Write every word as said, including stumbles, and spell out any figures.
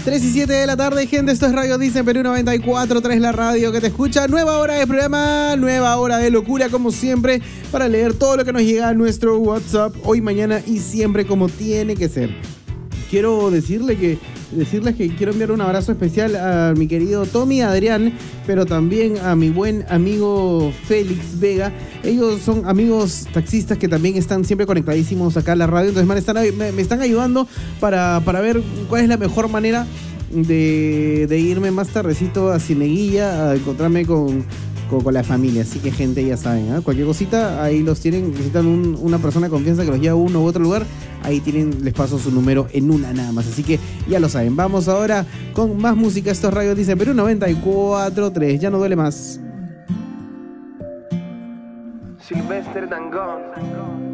tres y siete de la tarde, gente. Esto es Radio Dicen Perú noventa y cuatro punto tres, la radio que te escucha. Nueva hora de programa, nueva hora de locura, como siempre, para leer todo lo que nos llega a nuestro WhatsApp hoy, mañana y siempre, como tiene que ser. Quiero decirle que, decirles que quiero enviar un abrazo especial a mi querido Tommy Adrián, pero también a mi buen amigo Félix Vega. Ellos son amigos taxistas que también están siempre conectadísimos acá a la radio. Entonces, man, están, me, me están ayudando para, para ver cuál es la mejor manera de, de irme más tardecito a Cieneguilla a encontrarme con... Con, con la familia, así que gente, ya saben, ¿eh? Cualquier cosita, ahí los tienen, necesitan un, una persona de confianza que los lleve a uno u otro lugar, ahí tienen, les paso su número en una nada más, así que ya lo saben. Vamos ahora con más música. Estos radios dicen Perú noventa y cuatro punto tres, ya no duele más. Silvestre Dangond.